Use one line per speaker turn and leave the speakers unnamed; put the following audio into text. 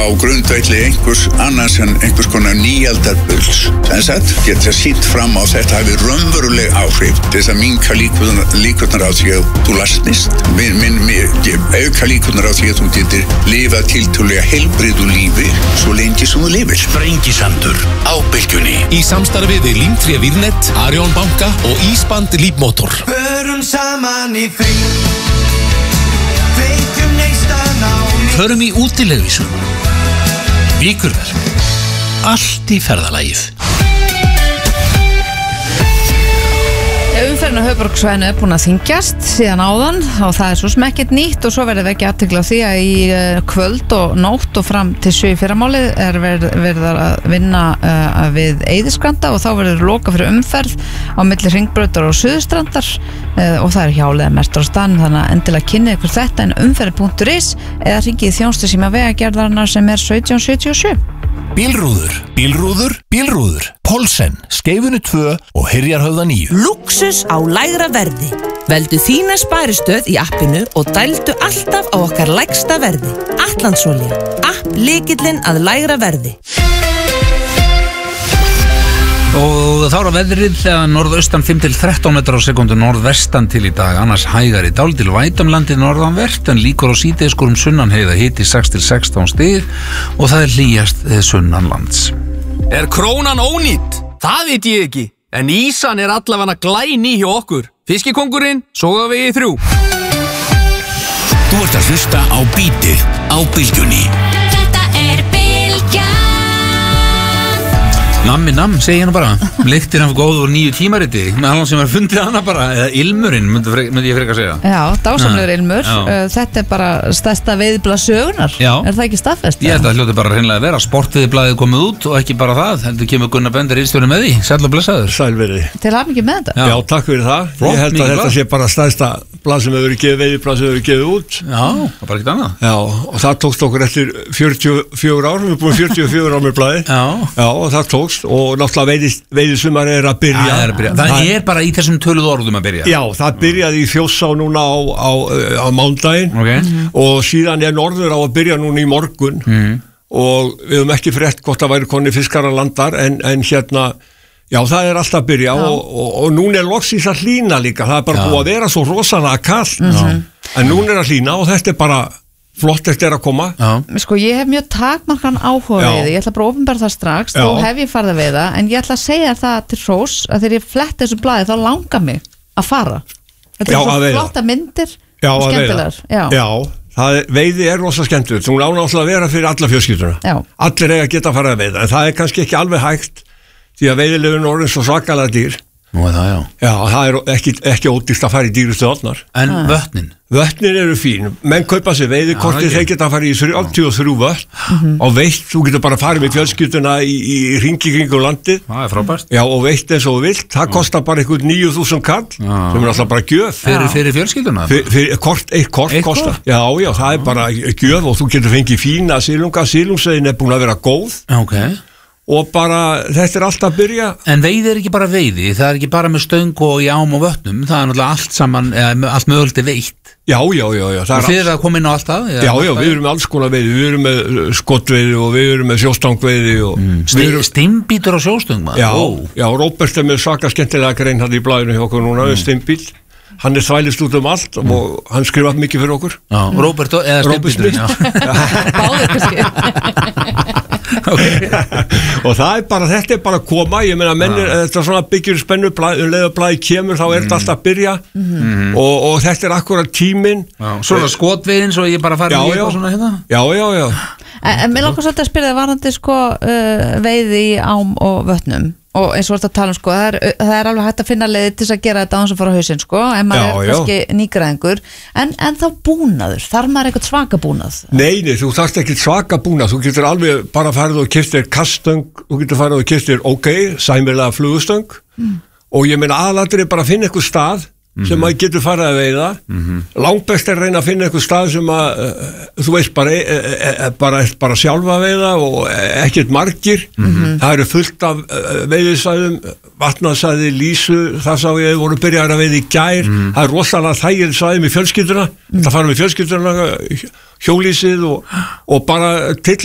á grundvelli einhvers annars en einhvers konar nýaldarbulls. Geta sýnt fram á þetta hafi raunveruleg áhrif til þess að minnka líkurnar á því að þú lasnist. Auka líkurnar á því að þú getur lifað tiltölulega heilbrigðu lífi svo lengi sem þú lifir.
Sprengisandur á Bylgjunni. Í samstarfi við Límtré Vírnet, Arion banka og Ísband Lífmótor.
Förum saman í frí, kveikjum neistan á mig.
Förum í útileguvísum, vikurverk, allt í ferðalagið.
Umferðin á höfuðborgarsvæðinu búin að þyngjast síðan áðan og það svo sem ekkert nýtt og svo verður ekki athygli á því að í kvöld og nótt og fram til 7 í fyrramálið verður að vinna við Eiðisgranda og þá verður loka fyrir umferð á milli Hringbrautar og Suðurstrandar og það hjáleið mestur á staðnum, þannig að endilega kynnið ykkur þetta en umferð.is eða hringið þjónustusíma Vegagerðarinnar sem 1777.
Bílrúður, Pólsen, Skeifunu 2 og Hyrjarhöfða 9.
Lúxus á lægra verði. Veldu þína sparistöð í appinu og dældu alltaf á okkar lægsta verði. Atlandsolía, app lykillinn að lægra verði.
Og þá er veðrið þegar norðaustan 5-13 metrar á sekundu, norðvestan til í dag, annars hægari dálítil vætamlandi norðanvert en líkur á síðdegiskurum sunnanheiða hiti 6-16 stig og það hlýjast sunnanlands.
Er krónan ónýtt? Það veit ég ekki, en ísan allavega glæný hjá okkur. Fiskikóngurinn, Sogavegi 3.
Þú ert að hlusta á Bítið á Bylgjunni.
Þetta Bylgjan.
Nammi, segi hérna bara. Lyktin af góð og 9 tímariti. Með hann sem fundið hana bara, eða ilmurinn, myndi ég frekar að segja.
Já, dásamlegur ilmur. Þetta bara stærsta veiðblað sögunar.
Já.
Er það ekki staðfest?
Ég held að hljóti bara hreinlega að vera. Sportveiðblaðið komið út og ekki bara það. Heldur kemur Gunnar Bender ríðstjóri með því. Sæll og blessaður.
Sælverði.
Til hamingju með þetta.
Já, takk fyrir það.
Flott,
ég held að þetta sé bara stærsta blað sem hefur verið gefið, veiðblað sem hefur verið gefið út.
Já, það bara ekkert annað.
Já, og það tókst okkur eftir 44 ár. Við erum búin 44 ár með blaðið. Já, og það tókst og náttúrulega veiðisumar að byrja.
Það bara í þessum töluðu orðum að byrja.
Já, það byrjaði í Þjórsá núna á mánudaginn og síðan norður á að byrja núna í morgun og við höfum ekki frétt hvort það væri konni fiskaralandar en hérna, já það alltaf að byrja og núna loksins að hlýna líka, það bara búið að vera svo rosalega kalt en núna að hlýna og þetta bara flott eftir að koma.
Sko ég hef mjög takmarkan áhuga við ég ætla bara að opinbera það strax, þá hef ég farið að veiða en ég ætla að segja það til hrós að þegar ég fletti þessu blaði þá langar mig að fara. Þetta svo flotta myndir og skemmtilegar.
Já, veiði rosa skemmtilegt, þú náttúrulega að vera fyrir alla fjölskylduna. Allir eiga að geta að fara að veiða en það kannski ekki alveg hægt því að veiðilefin orðin svo svakalega dýr.
Nú það,
já, það ekki ódýrt að fara í dýrustu orðnar.
En vötnin?
Vötnin eru fín. Menn kaupa sér veiðikorti, þeir geta að fara í 33 vötn og veitt, þú getur bara að fara með fjölskylduna í hringi kringum landið.
Það frábært.
Já, og veitt eins og vilt. Það kostar bara einhvern 9.000 kall, sem alltaf bara gjöf.
Fyrir fjölskylduna?
Eitt kort kostar. Já, það bara gjöf og þú getur fengið fína silunga. Silungsveiðin búin að vera góð.
Okay.
Og bara, þetta alltaf að byrja.
En veiði ekki bara veiði, það ekki bara með stöng og í ám og vötnum, það náttúrulega allt saman, allt mögulegt veitt.
Já.
Og þið að koma inn á allt það?
Já, við erum með alls konar veiði, við erum með skottveiði og við erum með sjóstangveiði og
Steinbítur á sjóstöng maður?
Já, Róbert með svaka skemmtilega grein hann í blaðinu hjá okkur núna, steinbíl. Hann þvælist út allt og hann skrifað mikið fyrir okkur.
Já, Róbert eða steinbítur?
Báðir kannski.
Og þetta bara að koma, ég meina þetta svona byggjur spennu leið að blaði kemur þá þetta alltaf að byrja og þetta akkurat tíminn.
Svona skotveiðin svo ég bara farið í eitthvað svona hérna?
Já.
En mér langar svolítið að spyrja það varðandi veiði í ám og vötnum og eins og þetta að tala það er alveg hægt að finna leiði til að gera þetta á þess að fara á hausinn en maður kannski nýgræðingur en þá búnaður, þarf maður eitthvað svaka búnað?
Nei, þú þarft ekki svaka búnað, þú getur alveg bara farið og keypt þér kaststöng, þú getur farið og keypt þér sæmilega flugustöng og ég meina aðalatrið bara að finna eitthvað stað sem maður getur farið að veiða langbest að reyna að finna eitthvað stað sem að þú veist bara sjálfa að veiða og ekkert margir það eru fullt af veiðisæðum vatnasæði, lýsu það sá ég voru byrjar að veiða í gær það er rosalega þægileg sæðum í fjölskylduna það fara með fjölskylduna hjólísið og bara til